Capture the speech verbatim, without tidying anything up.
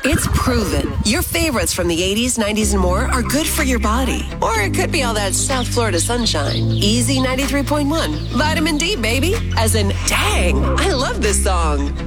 It's proven. Your favorites from the eighties, nineties, and more are good for your body. Or it could be all that South Florida sunshine. Easy ninety-three point one. Vitamin D, baby. As in, dang, I love this song.